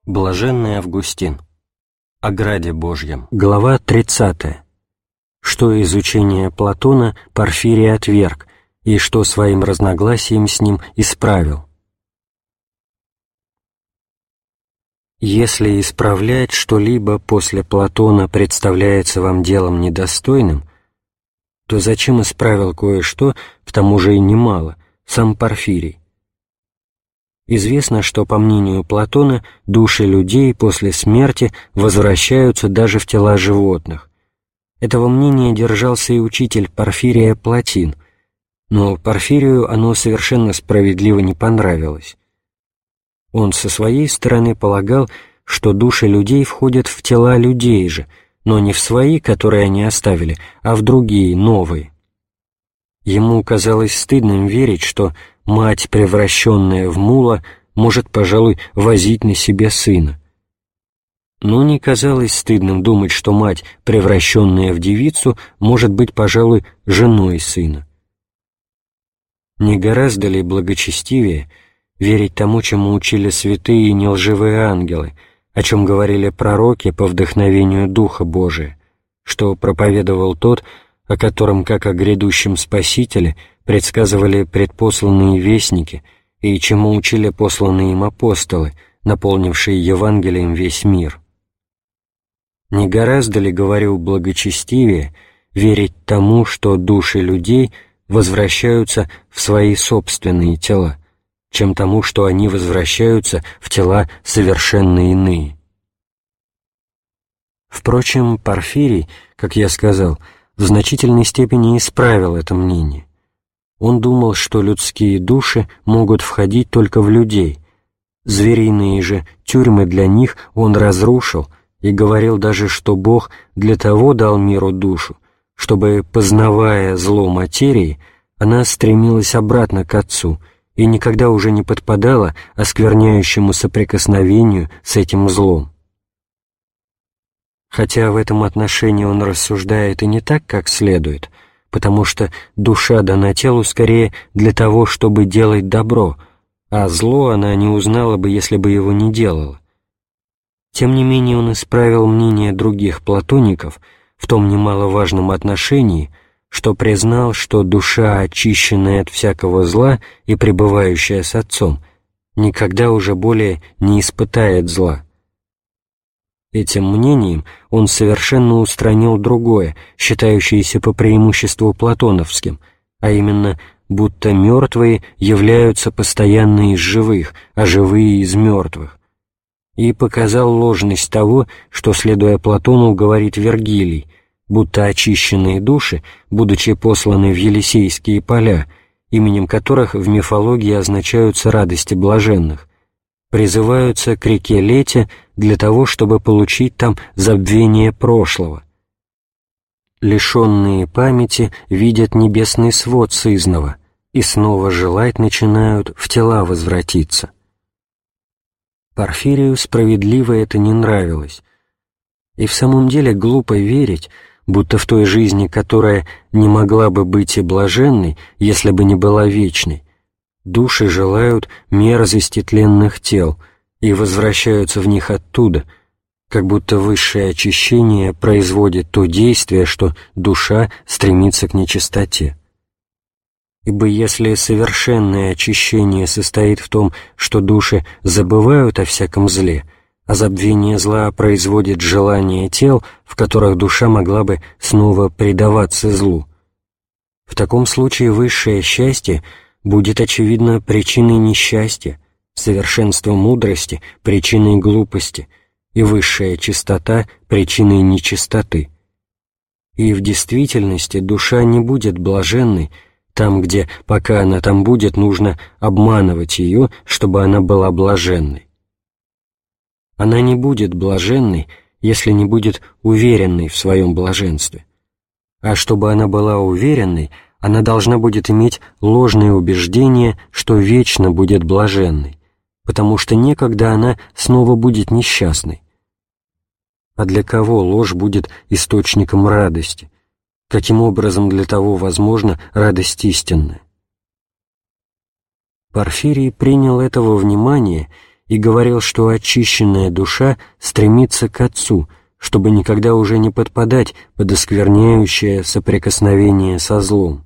Блаженный Августин. О граде Божьем. Глава 30. Что из учения Платона Порфирий отверг, и что своим разногласием с ним исправил. Если исправлять что-либо после Платона представляется вам делом недостойным, то зачем исправил кое-что, к тому же и немало, сам Порфирий? Известно, что, по мнению Платона, души людей после смерти возвращаются даже в тела животных. Этого мнения держался и учитель Порфирия Платин, но Порфирию оно совершенно справедливо не понравилось. Он со своей стороны полагал, что души людей входят в тела людей же, но не в свои, которые они оставили, а в другие, новые. Ему казалось стыдным верить, что мать, превращенная в мула, может, пожалуй, возить на себе сына. Но не казалось стыдным думать, что мать, превращенная в девицу, может быть, пожалуй, женой сына. Не гораздо ли благочестивее верить тому, чему учили святые и нелживые ангелы, о чем говорили пророки по вдохновению Духа Божия, что проповедовал тот, о котором, как о грядущем Спасителе, предсказывали предпосланные вестники и чему учили посланные им апостолы, наполнившие Евангелием весь мир. Не гораздо ли, говорю, благочестивее верить тому, что души людей возвращаются в свои собственные тела, чем тому, что они возвращаются в тела совершенно иные? Впрочем, Порфирий, как я сказал, в значительной степени исправил это мнение. Он думал, что людские души могут входить только в людей. Звериные же тюрьмы для них он разрушил и говорил даже, что Бог для того дал миру душу, чтобы, познавая зло материи, она стремилась обратно к Отцу и никогда уже не подпадала оскверняющему соприкосновению с этим злом. Хотя в этом отношении он рассуждает и не так, как следует, потому что душа дана телу скорее для того, чтобы делать добро, а зло она не узнала бы, если бы его не делала. Тем не менее он исправил мнение других платоников в том немаловажном отношении, что признал, что душа, очищенная от всякого зла и пребывающая с Отцом, никогда уже более не испытает зла. Этим мнением он совершенно устранил другое, считающееся по преимуществу платоновским, а именно, будто мертвые являются постоянно из живых, а живые из мертвых, и показал ложность того, что, следуя Платону, говорит Вергилий, будто очищенные души, будучи посланы в Елисейские поля, именем которых в мифологии означаются радости блаженных, призываются к реке Лете для того, чтобы получить там забвение прошлого. Лишенные памяти видят небесный свод сызнова и снова желать начинают в тела возвратиться. Порфирию справедливо это не нравилось. И в самом деле глупо верить, будто в той жизни, которая не могла бы быть и блаженной, если бы не была вечной, души желают мерзости тленных тел и возвращаются в них оттуда, как будто высшее очищение производит то действие, что душа стремится к нечистоте. Ибо если совершенное очищение состоит в том, что души забывают о всяком зле, а забвение зла производит желание тел, в которых душа могла бы снова предаваться злу, в таком случае высшее счастье будет, очевидно, причиной несчастья, совершенство мудрости — причиной глупости, и высшая чистота — причиной нечистоты. И в действительности душа не будет блаженной там, где, пока она там будет, нужно обманывать ее, чтобы она была блаженной. Она не будет блаженной, если не будет уверенной в своем блаженстве. А чтобы она была уверенной, она должна будет иметь ложное убеждение, что вечно будет блаженной, потому что некогда она снова будет несчастной. А для кого ложь будет источником радости? Каким образом для того возможна радость истинная? Порфирий принял этого внимания и говорил, что очищенная душа стремится к Отцу, чтобы никогда уже не подпадать под оскверняющее соприкосновение со злом.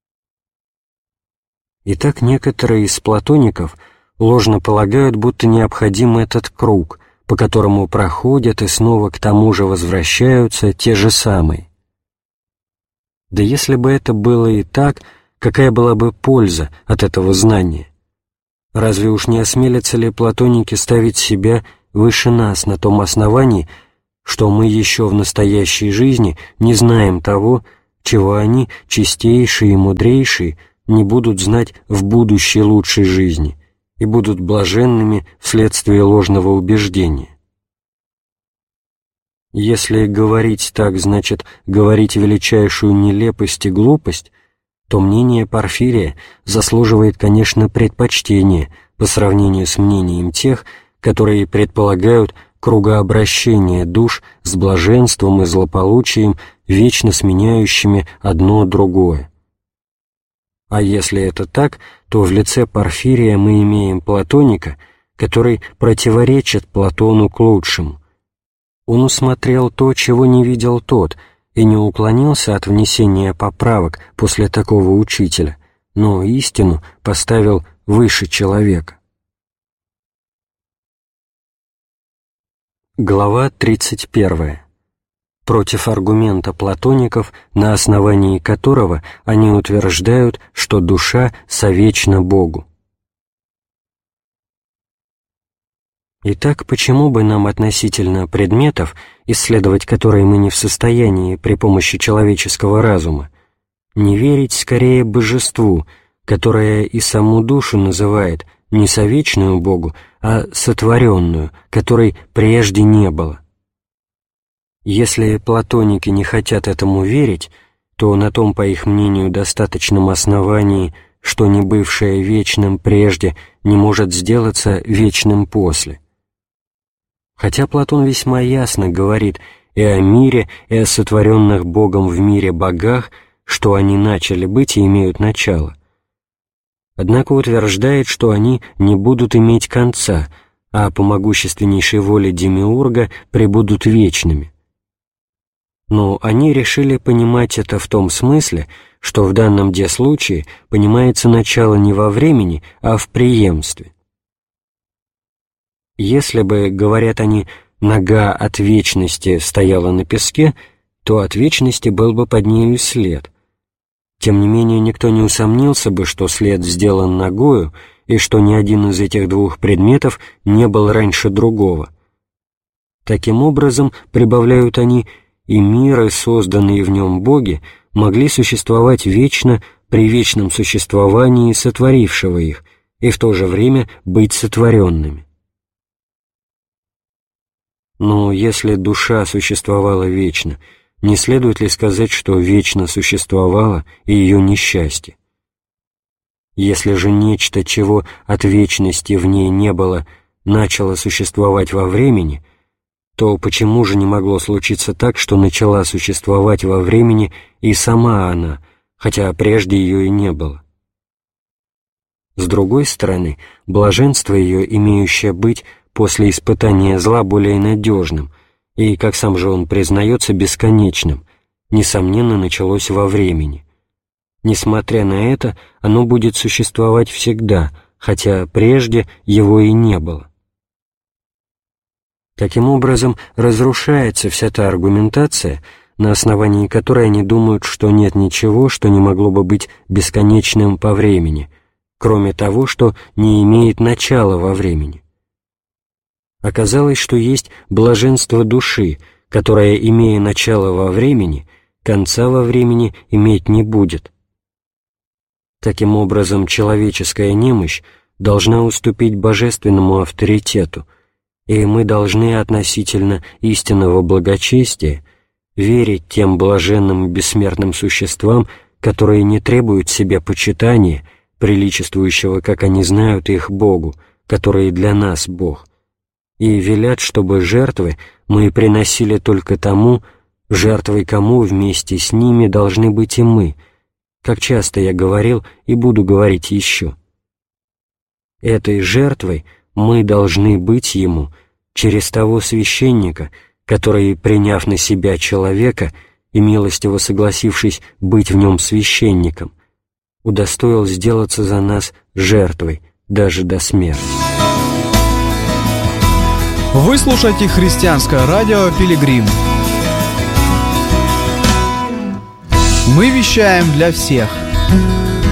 Итак, некоторые из платоников ложно полагают, будто необходим этот круг, по которому проходят и снова к тому же возвращаются те же самые. Да если бы это было и так, какая была бы польза от этого знания? Разве уж не осмелятся ли платоники ставить себя выше нас на том основании, что мы еще в настоящей жизни не знаем того, чего они, чистейшие и мудрейшие, не будут знать в будущей лучшей жизни и будут блаженными вследствие ложного убеждения? Если говорить так, значит, говорить величайшую нелепость и глупость, то мнение Порфирия заслуживает, конечно, предпочтения по сравнению с мнением тех, которые предполагают кругообращение душ с блаженством и злополучием, вечно сменяющими одно другое. А если это так, то в лице Порфирия мы имеем платоника, который противоречит Платону к лучшему. Он усмотрел то, чего не видел тот, и не уклонился от внесения поправок после такого учителя, но истину поставил выше человека. Глава 31. Против аргумента платоников, на основании которого они утверждают, что душа совечна Богу. Итак, почему бы нам относительно предметов, исследовать которые мы не в состоянии при помощи человеческого разума, не верить скорее божеству, которое и саму душу называет не совечную Богу, а сотворенную, которой прежде не было? Если платоники не хотят этому верить, то на том, по их мнению, достаточном основании, что не бывшее вечным прежде не может сделаться вечным после. Хотя Платон весьма ясно говорит и о мире, и о сотворенных Богом в мире богах, что они начали быть и имеют начало. Однако утверждает, что они не будут иметь конца, а по могущественнейшей воле Демиурга пребудут вечными. Но они решили понимать это в том смысле, что в данном случае понимается начало не во времени, а в преемстве. Если бы, говорят они, нога от вечности стояла на песке, то от вечности был бы под нею след. Тем не менее, никто не усомнился бы, что след сделан ногою, и что ни один из этих двух предметов не был раньше другого. Таким образом, прибавляют они, и миры, созданные в нем боги, могли существовать вечно при вечном существовании сотворившего их, и в то же время быть сотворенными. Но если душа существовала вечно, не следует ли сказать, что вечно существовало и ее несчастье? Если же нечто, чего от вечности в ней не было, начало существовать во времени, то почему же не могло случиться так, что начала существовать во времени и сама она, хотя прежде ее и не было? С другой стороны, блаженство ее, имеющее быть после испытания зла более надежным и, как сам же он признается, бесконечным, несомненно, началось во времени. Несмотря на это, оно будет существовать всегда, хотя прежде его и не было. Таким образом, разрушается вся та аргументация, на основании которой они думают, что нет ничего, что не могло бы быть бесконечным по времени, кроме того, что не имеет начала во времени. Оказалось, что есть блаженство души, которое, имея начало во времени, конца во времени иметь не будет. Таким образом, человеческая немощь должна уступить божественному авторитету, и мы должны относительно истинного благочестия верить тем блаженным и бессмертным существам, которые не требуют себе почитания, приличествующего, как они знают, их Богу, который для нас Бог, и велят, чтобы жертвы мы приносили только тому, жертвой кому вместе с ними должны быть и мы, как часто я говорил и буду говорить еще. Этой жертвой мы должны быть Ему через того священника, который, приняв на себя человека и милостиво согласившись быть в нем священником, удостоил сделаться за нас жертвой даже до смерти. Вы слушаете христианское радио «Пилигрим». Мы вещаем для всех.